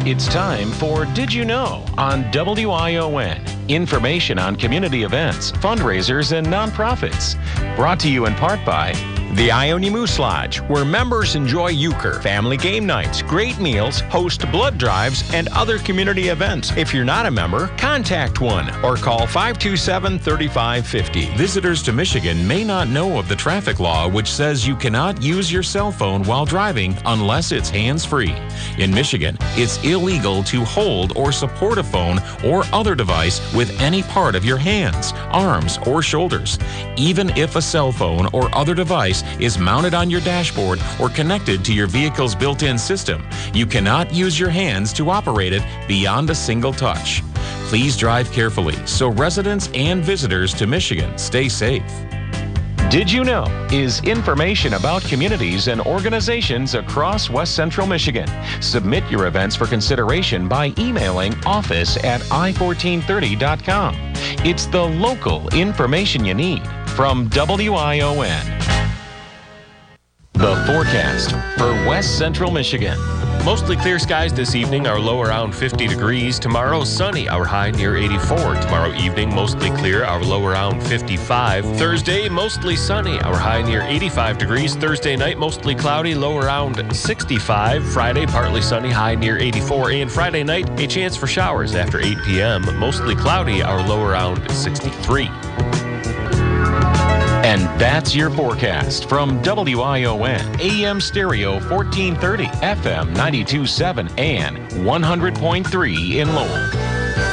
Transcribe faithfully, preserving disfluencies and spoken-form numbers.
It's time for Did You Know on W I O N. Information on community events, fundraisers, and nonprofits. Brought to you in part by the Ione Moose Lodge, where members enjoy euchre, family game nights, great meals, host blood drives, and other community events. If you're not a member, contact one or call five two seven, three five five zero. Visitors to Michigan may not know of the traffic law which says you cannot use your cell phone while driving unless it's hands-free. In Michigan, it's illegal to hold or support a phone or other device with any part of your hands, arms, or shoulders, even if a cell phone or other device is mounted on your dashboard or connected to your vehicle's built-in system. You cannot use your hands to operate it beyond a single touch. Please drive carefully so residents and visitors to Michigan stay safe. Did You Know is information about communities and organizations across West Central Michigan. Submit your events for consideration by emailing office at i fourteen thirty dot com. It's the local information you need from W I O N. The forecast for West Central Michigan. Mostly clear skies this evening, our low around fifty degrees. Tomorrow, sunny, our high near eighty-four. Tomorrow evening, mostly clear, our low around fifty-five. Thursday, mostly sunny, our high near eighty-five degrees. Thursday night, mostly cloudy, low around sixty-five. Friday, partly sunny, high near eighty-four. And Friday night, a chance for showers after eight p.m. Mostly cloudy, our low around sixty-three. And that's your forecast from W I O N, A M Stereo fourteen thirty, F M ninety-two point seven, and one hundred point three in Lowell.